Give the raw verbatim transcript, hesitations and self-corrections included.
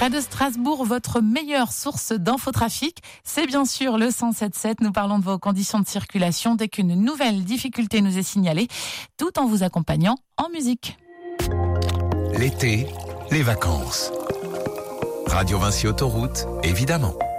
Près de Strasbourg, votre meilleure source d'infotrafic, c'est bien sûr le cent sept sept. Nous parlons de vos conditions de circulation dès qu'une nouvelle difficulté nous est signalée, tout en vous accompagnant en musique. L'été, les vacances. Radio Vinci Autoroute, évidemment.